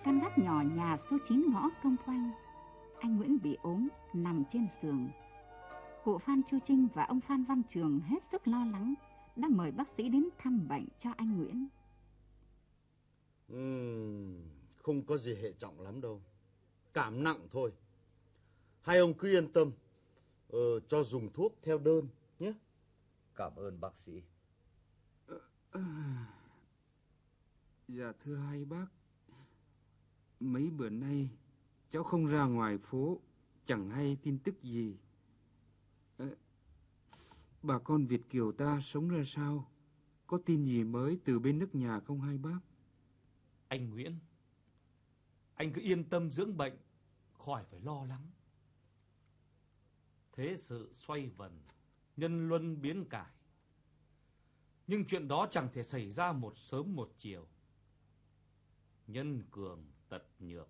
căn gác nhỏ nhà số 9 ngõ Công Quanh, anh Nguyễn bị ốm nằm trên giường. Cụ Phan Chu Trinh và ông Phan Văn Trường hết sức lo lắng, đã mời bác sĩ đến thăm bệnh cho anh Nguyễn. Không có gì hệ trọng lắm đâu, cảm nặng thôi. Hai ông cứ yên tâm, cho dùng thuốc theo đơn nhé. Cảm ơn bác sĩ. Dạ thưa hai bác, mấy bữa nay cháu không ra ngoài phố, chẳng hay tin tức gì. Bà con Việt kiều ta sống ra sao? Có tin gì mới từ bên nước nhà không hai bác? Anh Nguyễn, anh cứ yên tâm dưỡng bệnh, khỏi phải lo lắng. Thế sự xoay vần, nhân luân biến cải. Nhưng chuyện đó chẳng thể xảy ra một sớm một chiều. Nhân cường tật nhược.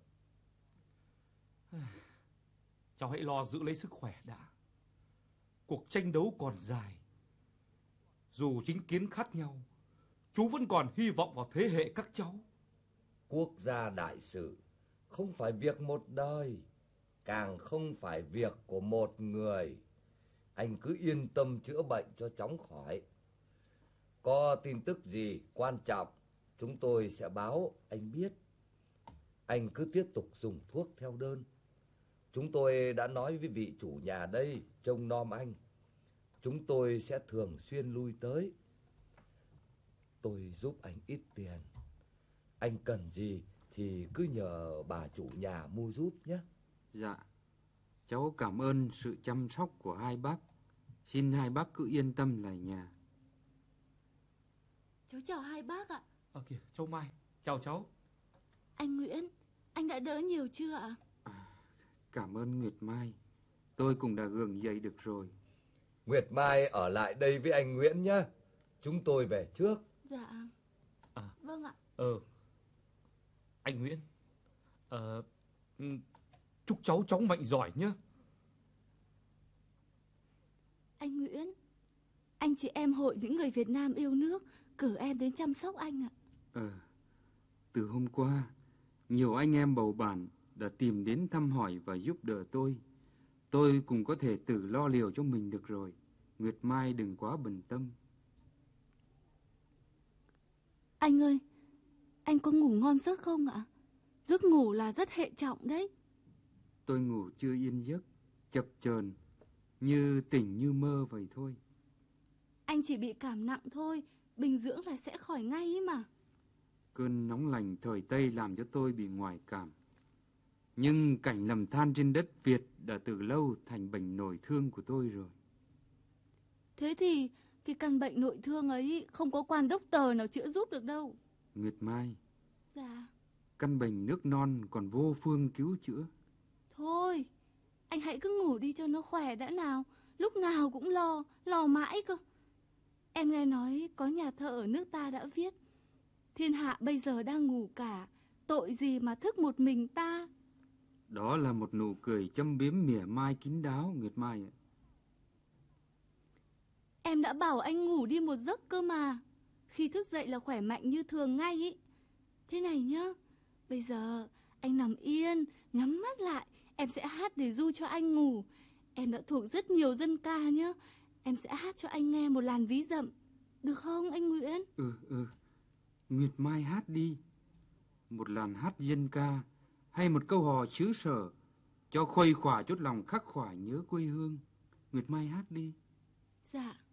Cháu hãy lo giữ lấy sức khỏe đã. Cuộc tranh đấu còn dài. Dù chính kiến khác nhau, chú vẫn còn hy vọng vào thế hệ các cháu. Quốc gia đại sự không phải việc một đời, càng không phải việc của một người. Anh cứ yên tâm chữa bệnh cho chóng khỏi. Có tin tức gì quan trọng, chúng tôi sẽ báo anh biết. Anh cứ tiếp tục dùng thuốc theo đơn. Chúng tôi đã nói với vị chủ nhà đây trông nom anh. Chúng tôi sẽ thường xuyên lui tới. Tôi giúp anh ít tiền. Anh cần gì thì cứ nhờ bà chủ nhà mua giúp nhé. Dạ, cháu cảm ơn sự chăm sóc của hai bác. Xin hai bác cứ yên tâm lại nhà. Cháu chào hai bác ạ. Kìa, cháu Mai, chào cháu. Anh Nguyễn, anh đã đỡ nhiều chưa ạ? Cảm ơn Nguyệt Mai, tôi cũng đã gượng dậy được rồi. Nguyệt Mai ở lại đây với anh Nguyễn nhé. Chúng tôi về trước. Dạ. Vâng ạ. Anh Nguyễn, chúc cháu chóng mạnh giỏi nhé. Anh Nguyễn, anh chị em Hội những người Việt Nam yêu nước cử em đến chăm sóc anh ạ. Từ hôm qua, nhiều anh em bầu bản đã tìm đến thăm hỏi và giúp đỡ tôi. Tôi cũng có thể tự lo liều cho mình được rồi. Nguyệt Mai đừng quá bận tâm. Anh ơi, anh có ngủ ngon giấc không ạ? Giấc ngủ là rất hệ trọng đấy. Tôi ngủ chưa yên giấc, chập chờn, như tỉnh như mơ vậy thôi. Anh chỉ bị cảm nặng thôi, bình dưỡng là sẽ khỏi ngay ấy mà. Cơn nóng lạnh thời Tây làm cho tôi bị ngoại cảm. Nhưng cảnh lầm than trên đất Việt đã từ lâu thành bệnh nội thương của tôi rồi. Thế thì cái căn bệnh nội thương ấy không có quan đốc tờ nào chữa giúp được đâu. Nguyệt Mai. Dạ. Căn bệnh nước non còn vô phương cứu chữa. Thôi, anh hãy cứ ngủ đi cho nó khỏe đã nào. Lúc nào cũng lo mãi cơ. Em nghe nói có nhà thơ ở nước ta đã viết: thiên hạ bây giờ đang ngủ cả, tội gì mà thức một mình ta. Đó là một nụ cười châm biếm mỉa mai kín đáo, Nguyệt Mai ạ. Em đã bảo anh ngủ đi một giấc cơ mà. Khi thức dậy là khỏe mạnh như thường ngay ý. Thế này nhá, bây giờ anh nằm yên, nhắm mắt lại, em sẽ hát để du cho anh ngủ. Em đã thuộc rất nhiều dân ca nhá. Em sẽ hát cho anh nghe một làn ví dặm. Được không anh Nguyễn? Nguyệt Mai hát đi. Một làn hát dân ca hay một câu hò xứ sở cho khuây khỏa chút lòng khắc khoải nhớ quê hương. Nguyệt Mai hát đi. Dạ.